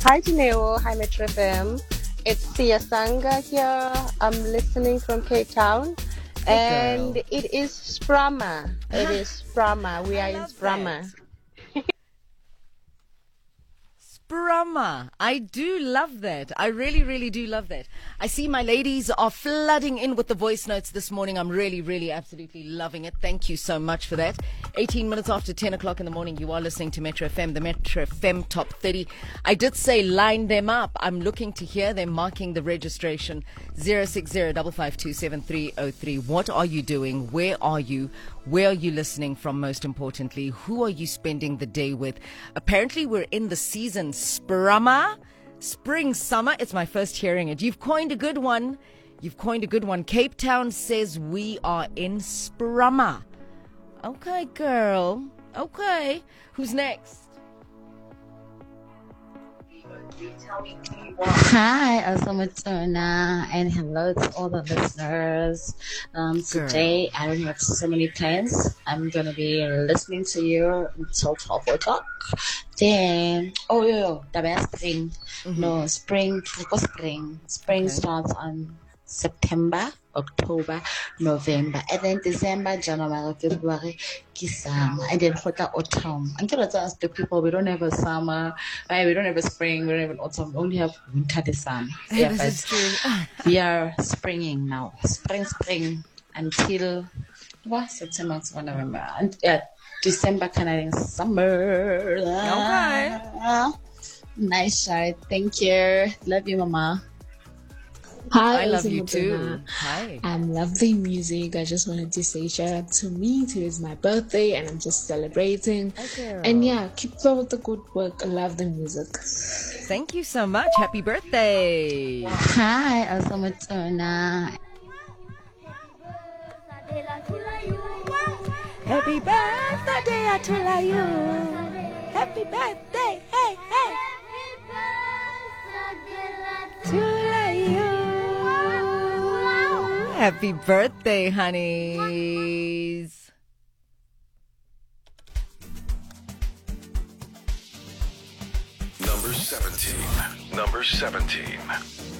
Hi Janeo, hi Metro FM. It's Sia Sanga here. I'm listening from Cape Town. Hey, And girl. it is Sprama. It is Sprama. We I are in love that. Sprama. Sprummer. I do love that. I really, really do love that. I see my ladies are flooding in with the voice notes this morning. I'm really, really, absolutely loving it. Thank you so much for that. 18 minutes after 10 o'clock in the morning, you are listening to Metro FM, the Metro FM Top 30. I did say line them up. I'm looking to hear them marking the registration. 060-552-7303. What are you doing? Where are you? Where are you listening from, most importantly? Who are you spending the day with? Apparently, we're in the season Sprummer. Spring, summer. It's my first hearing it. You've coined a good one. Cape Town says we are in Sprummer. Okay, girl. Okay. Who's next? Hi, Asamatona, and hello to all the listeners. Today, I don't have so many plans. I'm going to be listening to you until 12 o'clock. Then, the best thing. No, spring. Spring Okay. starts on September, October, November, and then December, January, February, summer, and then autumn. I'm gonna tell the people we don't have a summer, we don't have a spring, we don't have an autumn, we only have winter, the summer. Yeah, This is true. we are springing now. Spring until September, October, November, and December kind of summer. Okay. Nice shot. Thank you. Love you, Mama. Hi, I love you Elizabeth. too. Hi. Lovely music. I just wanted to say shout out to me. Today's my birthday and I'm just celebrating. girl. And yeah, keep up the good work. I love the music. Thank you so much. Happy birthday. Hi, Asamatona. Happy birthday, Atulayu. Happy birthday, hey, hey. Atulayu. Happy birthday, honeys. Number 17.